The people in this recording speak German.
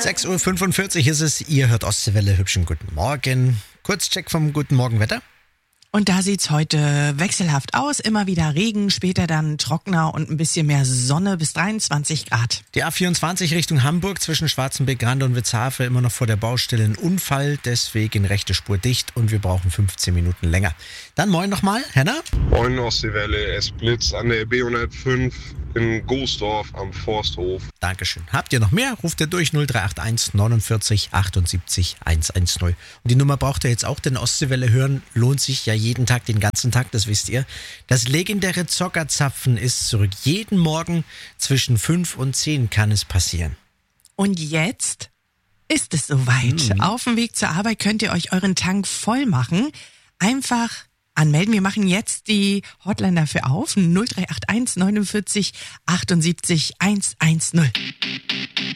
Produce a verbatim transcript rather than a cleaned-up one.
sechs Uhr fünfundvierzig ist es, ihr hört Ostseewelle, hübschen guten Morgen. Kurzcheck vom Guten Morgen Wetter. Und da sieht's heute wechselhaft aus, immer wieder Regen, später dann trockener und ein bisschen mehr Sonne bis dreiundzwanzig Grad. Die A vierundzwanzig Richtung Hamburg zwischen Schwarzenbeck, Grande und Witzhafe immer noch vor der Baustelle ein Unfall, deswegen rechte Spur dicht und wir brauchen fünfzehn Minuten länger. Dann moin nochmal, Henna. Moin Ostseewelle, es blitzt an der B hundertfünf in Goosdorf am Forsthof. Dankeschön. Habt ihr noch mehr? Ruft ihr durch null drei acht eins neunundvierzig achtundsiebzig hundertzehn. Und die Nummer braucht ihr jetzt auch, denn Ostseewelle hören lohnt sich ja jeden Tag, den ganzen Tag, das wisst ihr. Das legendäre Zockerzapfen ist zurück. Jeden Morgen zwischen fünf und zehn kann es passieren. Und jetzt ist es soweit. Mhm. Auf dem Weg zur Arbeit könnt ihr euch euren Tank voll machen. Einfach anmelden. Wir machen jetzt die Hotline dafür auf. null drei acht eins neunundvierzig achtundsiebzig hundertzehn.